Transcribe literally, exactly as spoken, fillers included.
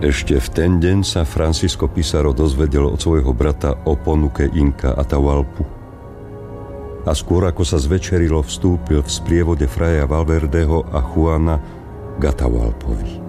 Ešte v ten deň sa Francisco Pizarro dozvedel od svojho brata o ponuke Inka Atahualpu. A skôr ako sa zvečerilo, vstúpil v sprievode fraja Valverdeho a Juana k Atahualpovi.